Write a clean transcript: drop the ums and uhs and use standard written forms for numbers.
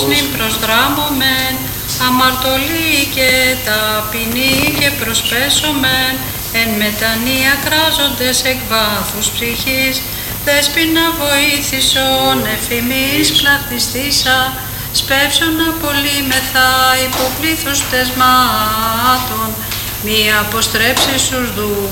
νυν προσδράμομεν, αμαρτωλοί και ταπεινοί και προσπέσομεν, εν μετανία κράζοντες εκ βάθους ψυχής, Δέσποινα βοήθησον εφημείς πλαθιστήσα, σπεύσον απολύμεθα υποπλήθους πτεσμάτων, μη αποστρέψεις τους